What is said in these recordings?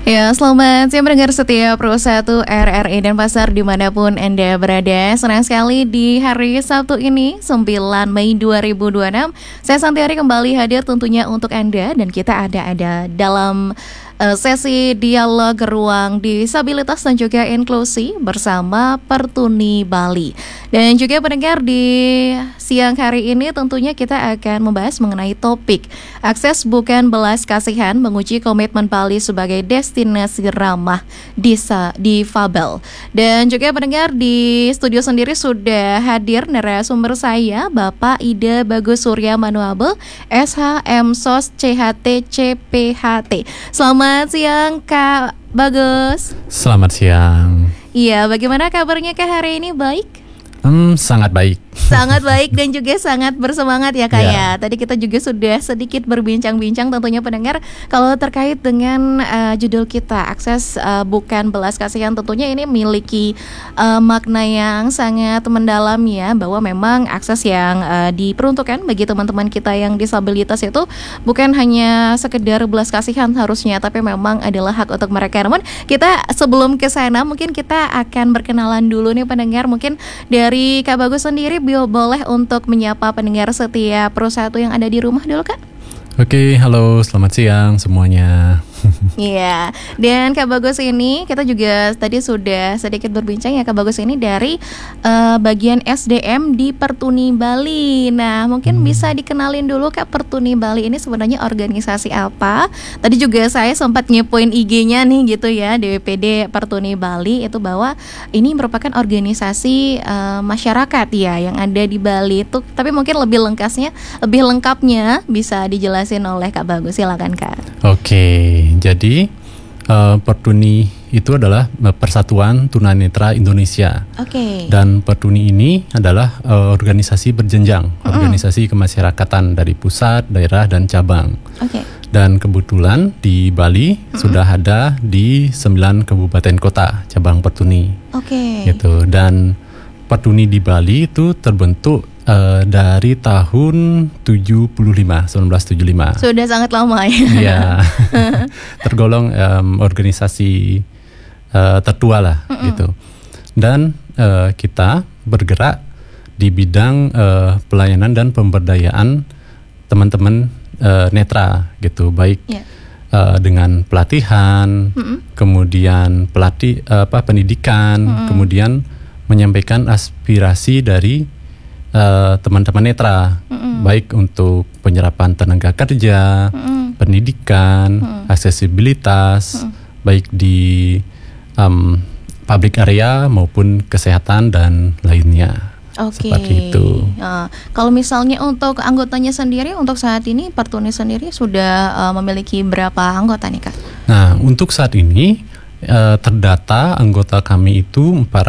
Ya, selamat siang mendengar setia Pro 1 RRI dan Pasar dimanapun Anda berada. Senang sekali di hari Sabtu ini, 9 Mei 2026. Saya Santiari kembali hadir tentunya untuk Anda. Dan kita ada dalam sesi dialog ruang disabilitas dan juga inklusi bersama Pertuni Bali. Dan juga pendengar, di siang hari ini tentunya kita akan membahas mengenai topik akses bukan belas kasihan, menguji komitmen Bali sebagai destinasi ramah difabel. Dan juga pendengar, di studio sendiri sudah hadir narasumber saya, Bapak Ida Bagus Surya Manuabe, SHM SOS CHT CPHT. Selamat siang Kak Bagus. Selamat siang. Iya, bagaimana kabarnya Kak hari ini? Baik? Sangat baik. Sangat baik dan juga sangat bersemangat ya Kak ya. Tadi kita juga sudah sedikit berbincang-bincang tentunya pendengar kalau terkait dengan judul kita akses bukan belas kasihan. Tentunya ini memiliki makna yang sangat mendalam ya, bahwa memang akses yang diperuntukkan bagi teman-teman kita yang disabilitas itu bukan hanya sekedar belas kasihan harusnya, tapi memang adalah hak untuk mereka. Namun kita sebelum ke sana mungkin kita akan berkenalan dulu nih pendengar. Mungkin dari Kak Bagus sendiri boleh untuk menyapa pendengar setia Pro 1 yang ada di rumah dulu Kak. Oke, halo, selamat siang semuanya. Iya, dan Kak Bagus ini kita juga tadi sudah sedikit berbincang ya Kak Bagus ini dari bagian SDM di Pertuni Bali. Nah, mungkin bisa dikenalin dulu Kak, Pertuni Bali ini sebenarnya organisasi apa? Tadi juga saya sempat ngepoin IG-nya nih gitu ya, DWPD Pertuni Bali itu, bahwa ini merupakan organisasi masyarakat ya yang ada di Bali itu. Tapi mungkin lebih lengkapnya bisa dijelasin oleh Kak Bagus. Silakan Kak. Oke, jadi Pertuni itu adalah Persatuan Tunanetra Indonesia. Oke. Dan Pertuni ini adalah organisasi berjenjang, organisasi kemasyarakatan dari pusat, daerah, dan cabang. Oke. Dan kebetulan di Bali sudah ada di 9 kabupaten kota cabang Pertuni. Oke. Gitu. Dan Pertuni di Bali itu terbentuk dari tahun 1975. Sudah sangat lama ya. Iya. Tergolong organisasi tertua lah gitu. Dan kita bergerak di bidang pelayanan dan pemberdayaan teman-teman netra gitu, baik dengan pelatihan, kemudian pendidikan, kemudian menyampaikan aspirasi dari teman-teman netra, baik untuk penyerapan tenaga kerja, pendidikan, aksesibilitas, baik di public area maupun kesehatan dan lainnya. Oke. Seperti itu. Kalau misalnya untuk anggotanya sendiri, untuk saat ini Pertuni sendiri sudah memiliki berapa anggota nih Kak? Nah, untuk saat ini terdata anggota kami itu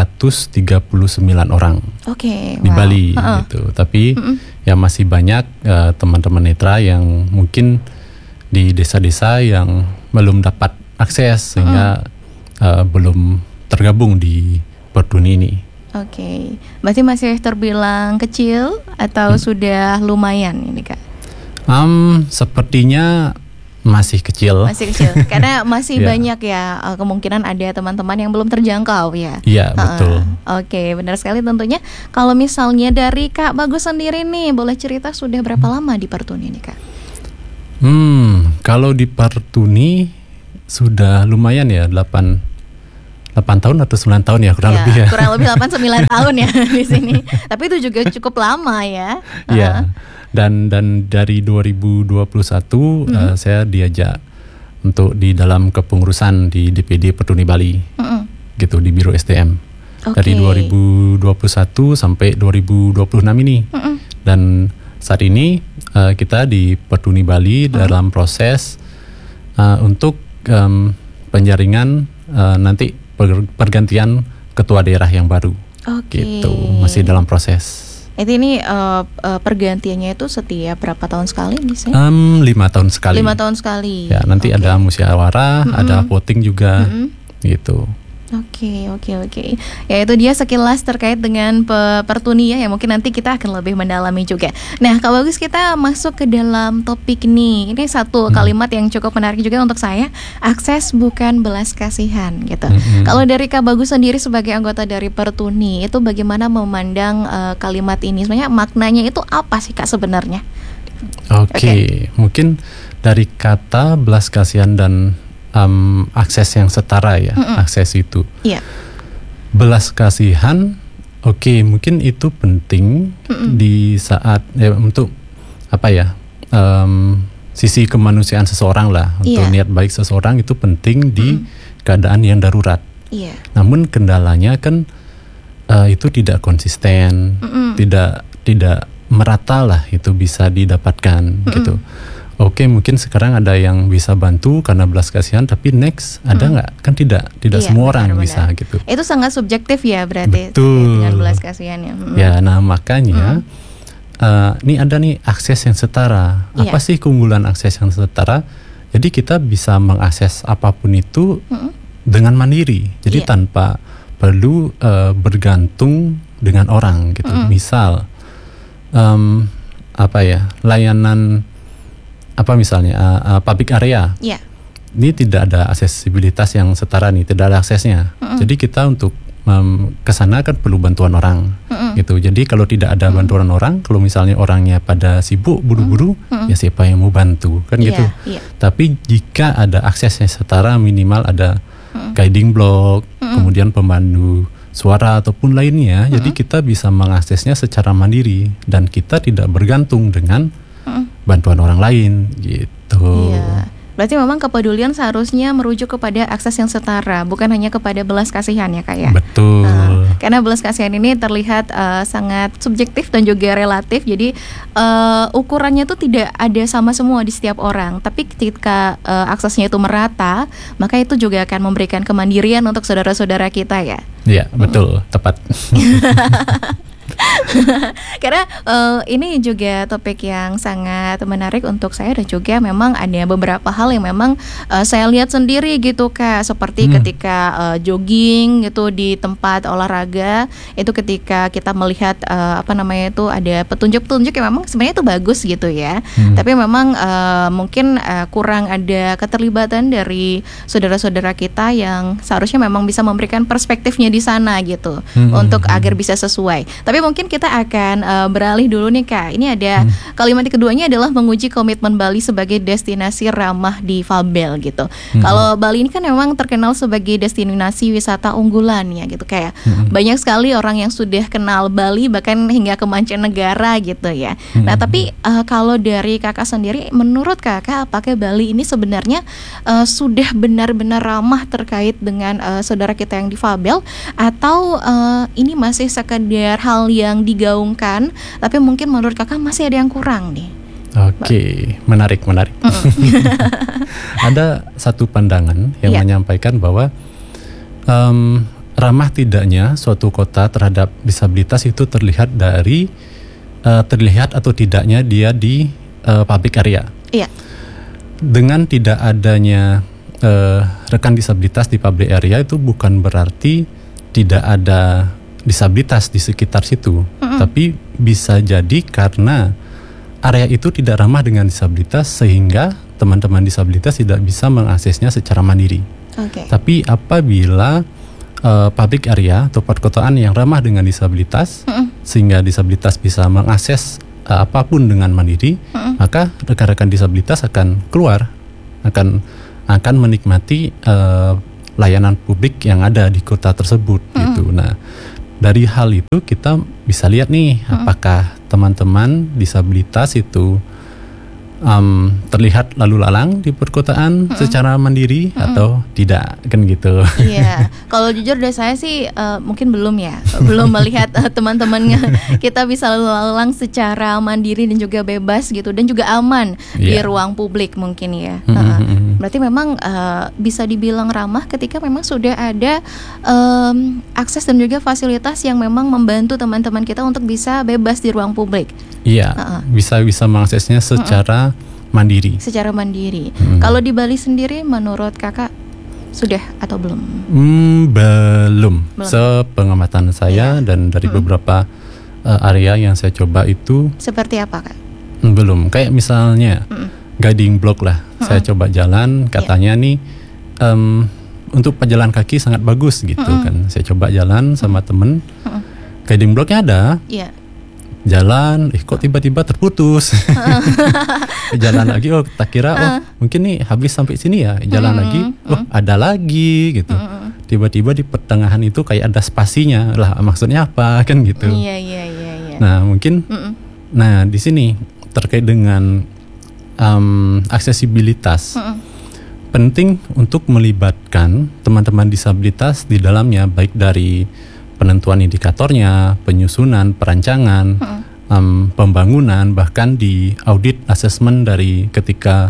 439 orang. Oke, di Bali gitu. Tapi ya masih banyak teman-teman netra yang mungkin di desa-desa yang belum dapat akses sehingga belum tergabung di Pertuni ini. Oke, berarti masih terbilang kecil atau sudah lumayan ini Kak? Sepertinya masih kecil. Masih kecil, karena masih banyak ya kemungkinan ada teman-teman yang belum terjangkau ya. Iya, betul. Oke, benar sekali tentunya. Kalau misalnya dari Kak Bagus sendiri nih, boleh cerita sudah berapa lama di Pertuni nih Kak? Kalau di Pertuni sudah lumayan ya, 8 tahun atau 9 tahun ya kurang lebih ya. Kurang lebih 8-9 tahun ya di sini. Tapi itu juga cukup lama ya. Iya. Dan dari 2021 saya diajak untuk di dalam kepengurusan di DPD Pertuni Bali. Gitu, di Biro SDM. Dari 2021 sampai 2026 ini. Dan saat ini kita di Pertuni Bali dalam proses untuk penjaringan nanti pergantian ketua daerah yang baru. Gitu, masih dalam proses. Ini pergantiannya itu setiap berapa tahun sekali bisa? 5 tahun sekali. 5 tahun sekali. Ya, nanti ada musyawarah, ada voting juga, gitu. Oke. Ya itu dia sekilas terkait dengan Pertuni ya, yang mungkin nanti kita akan lebih mendalami juga. Nah, Kak Bagus, kita masuk ke dalam topik nih. Ini satu kalimat yang cukup menarik juga untuk saya, akses bukan belas kasihan gitu. Kalau dari Kak Bagus sendiri sebagai anggota dari Pertuni, itu bagaimana memandang kalimat ini? Sebenarnya maknanya itu apa sih Kak sebenarnya? Oke. Mungkin dari kata belas kasihan dan akses yang setara ya, akses itu. Yeah. Belas kasihan, mungkin itu penting di saat untuk sisi kemanusiaan seseorang lah, untuk niat baik seseorang itu penting di keadaan yang darurat. Yeah. Namun kendalanya kan itu tidak konsisten, tidak merata lah itu bisa didapatkan gitu. Mungkin sekarang ada yang bisa bantu karena belas kasihan, tapi next ada nggak? Kan tidak semua orang bisa gitu. Itu sangat subjektif ya berarti. Betul. Dengan belas kasihannya. Ya, nah makanya ini ada nih akses yang setara. Apa sih keunggulan akses yang setara? Jadi kita bisa mengakses apapun itu dengan mandiri. Jadi tanpa perlu bergantung dengan orang gitu. Misal layanan misalnya public area. Yeah. Ini tidak ada aksesibilitas yang setara nih, tidak ada aksesnya. Jadi kita untuk ke sana kan perlu bantuan orang gitu. Jadi kalau tidak ada bantuan orang, kalau misalnya orangnya pada sibuk buru-buru, ya siapa yang mau bantu kan gitu. Tapi jika ada aksesnya setara, minimal ada guiding block, kemudian pemandu suara ataupun lainnya, jadi kita bisa mengaksesnya secara mandiri dan kita tidak bergantung dengan bantuan orang lain gitu. Iya. Berarti memang kepedulian seharusnya merujuk kepada akses yang setara, bukan hanya kepada belas kasihan ya Kak ya. Betul. Karena belas kasihan ini terlihat sangat subjektif dan juga relatif. Jadi ukurannya itu tidak ada sama semua di setiap orang. Tapi ketika aksesnya itu merata, maka itu juga akan memberikan kemandirian untuk saudara-saudara kita ya. Iya, betul, tepat. Karena ini juga topik yang sangat menarik untuk saya, dan juga memang ada beberapa hal yang memang saya lihat sendiri gitu Kak, seperti ketika jogging gitu di tempat olahraga, itu ketika kita melihat ada petunjuk-petunjuk yang memang sebenarnya itu bagus gitu ya. Tapi memang mungkin kurang ada keterlibatan dari saudara-saudara kita yang seharusnya memang bisa memberikan perspektifnya di sana gitu, untuk agar bisa sesuai. Tapi mungkin kita akan beralih dulu nih Kak. Ini ada kalimat keduanya adalah menguji komitmen Bali sebagai destinasi ramah difabel gitu. Kalau Bali ini kan memang terkenal sebagai destinasi wisata unggulan ya gitu, kayak banyak sekali orang yang sudah kenal Bali bahkan hingga ke mancanegara gitu ya. Nah tapi kalau dari Kakak sendiri, menurut Kakak apakah Bali ini sebenarnya sudah benar-benar ramah terkait dengan saudara kita yang difabel, atau ini masih sekedar hal yang digaungkan, tapi mungkin menurut Kakak masih ada yang kurang nih? Oke, menarik. Ada satu pandangan yang menyampaikan bahwa ramah tidaknya suatu kota terhadap disabilitas itu terlihat dari terlihat atau tidaknya dia di public area. Iya. Dengan tidak adanya rekan disabilitas di public area itu bukan berarti tidak ada disabilitas di sekitar situ, tapi bisa jadi karena area itu tidak ramah dengan disabilitas sehingga teman-teman disabilitas tidak bisa mengaksesnya secara mandiri. Tapi apabila public area atau perkotaan yang ramah dengan disabilitas, sehingga disabilitas bisa mengakses apapun dengan mandiri, maka rekan-rekan disabilitas akan keluar, akan menikmati layanan publik yang ada di kota tersebut gitu. Nah, dari hal itu kita bisa lihat nih apakah teman-teman disabilitas itu terlihat lalu lalang di perkotaan secara mandiri atau tidak, kan gitu. Iya, kalau jujur dari saya sih mungkin belum melihat teman-temannya kita bisa lalu lalang secara mandiri dan juga bebas gitu, dan juga aman di ruang publik mungkin ya. Berarti memang bisa dibilang ramah ketika memang sudah ada akses dan juga fasilitas yang memang membantu teman-teman kita untuk bisa bebas di ruang publik. Iya, bisa mengaksesnya secara mandiri. Secara mandiri. Kalau di Bali sendiri, menurut Kakak sudah atau belum? Belum. Sepengamatan saya dan dari beberapa area yang saya coba itu. Seperti apa, Kak? Belum. Kayak misalnya guiding block lah. Saya coba jalan, katanya nih untuk pejalan kaki sangat bagus gitu kan. Saya coba jalan sama temen. Guiding blocknya ada. Iya. Jalan, kok tiba-tiba terputus. Jalan lagi, tak kira mungkin nih habis sampai sini ya. Jalan lagi, ada lagi gitu. Tiba-tiba di pertengahan itu kayak ada spasinya lah, maksudnya apa kan gitu. Iya. Nah mungkin, nah di sini terkait dengan aksesibilitas, penting untuk melibatkan teman-teman disabilitas di dalamnya, baik dari penentuan indikatornya, penyusunan, perancangan, pembangunan, bahkan di audit assessment dari ketika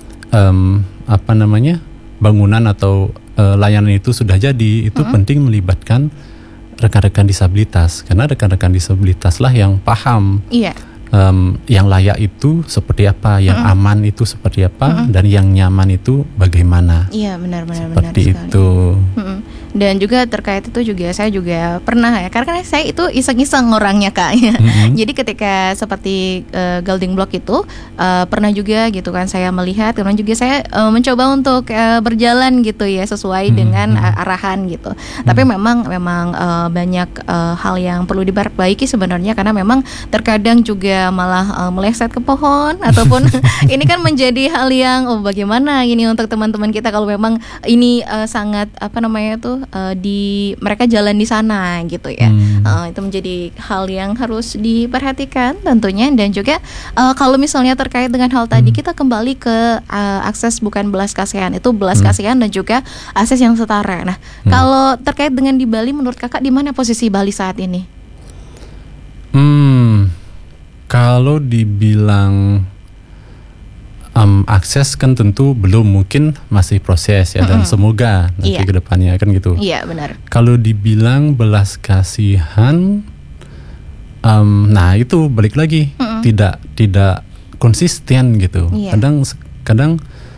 bangunan atau layanan itu sudah jadi, itu penting melibatkan rekan-rekan disabilitas, karena rekan-rekan disabilitas lah yang paham yang layak itu seperti apa, yang aman itu seperti apa, dan yang nyaman itu bagaimana. Iya, benar seperti sekali. Itu. Dan juga terkait itu juga saya juga pernah ya, karena saya itu iseng-iseng orangnya, Kak. Jadi ketika seperti guiding block itu pernah juga gitu kan saya melihat, kemudian juga saya mencoba untuk berjalan gitu ya sesuai dengan arahan gitu. Tapi memang banyak hal yang perlu diperbaiki sebenarnya, karena memang terkadang juga malah meleset ke pohon ataupun ini kan menjadi hal yang bagaimana ini untuk teman-teman kita kalau memang ini sangat mereka jalan di sana gitu ya. Itu menjadi hal yang harus diperhatikan tentunya. Dan juga kalau misalnya terkait dengan hal tadi, kita kembali ke akses bukan belas kasihan, itu belas kasihan dan juga akses yang setara. Nah, kalau terkait dengan di Bali, menurut Kakak di mana posisi Bali saat ini? Kalau dibilang akses kan tentu belum, mungkin masih proses ya, dan semoga nanti ke depannya kan gitu. Iya, benar. Kalau dibilang belas kasihan, nah itu balik lagi tidak konsisten gitu. Kadang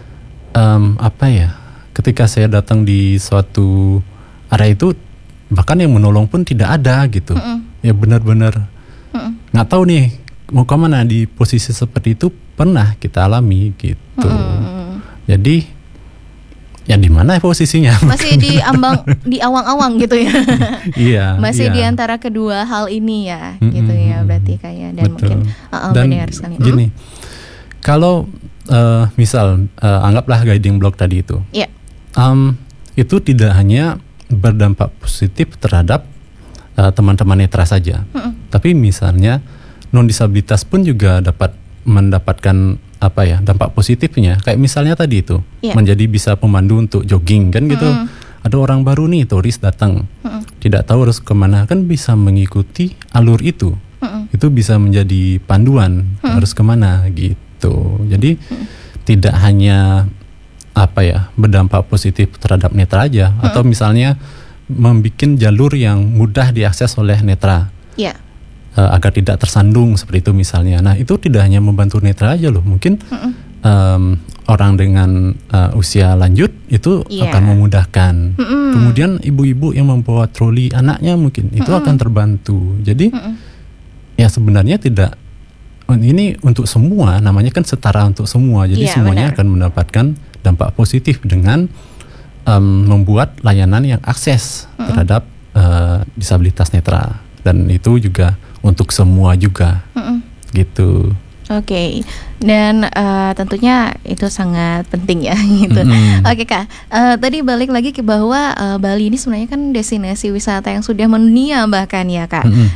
ketika saya datang di suatu area itu, bahkan yang menolong pun tidak ada gitu. Ya benar-benar nggak tahu nih mau kemana. Di posisi seperti itu pernah kita alami gitu. Jadi ya di mana posisinya? Masih di awang-awang gitu ya. Iya. Masih di antara kedua hal ini ya, gitu ya berarti kayak. Dan betul. Mungkin dan benar sekali. Gini, kalau misal anggaplah guiding block tadi itu, itu tidak hanya berdampak positif terhadap teman-teman netra saja, tapi misalnya non disabilitas pun juga dapat mendapatkan dampak positifnya. Kayak misalnya tadi itu menjadi bisa pemandu untuk jogging kan gitu. Ada orang baru nih, turis datang, tidak tahu harus kemana, kan bisa mengikuti alur itu. Itu bisa menjadi panduan harus kemana gitu. Jadi tidak hanya berdampak positif terhadap netra aja, atau misalnya membuat jalur yang mudah diakses oleh netra. Agar tidak tersandung seperti itu misalnya. Nah itu tidak hanya membantu netra aja loh, mungkin orang dengan usia lanjut itu akan memudahkan. Kemudian ibu-ibu yang membawa troli anaknya mungkin itu akan terbantu. Jadi ya sebenarnya tidak, ini untuk semua, namanya kan setara untuk semua. Jadi semuanya akan mendapatkan dampak positif dengan membuat layanan yang akses terhadap disabilitas netra. Dan itu juga untuk semua juga, gitu. Oke. Dan tentunya itu sangat penting ya, gitu. Oke, Kak. Tadi balik lagi ke bahwa Bali ini sebenarnya kan destinasi wisata yang sudah mendunia bahkan ya, Kak.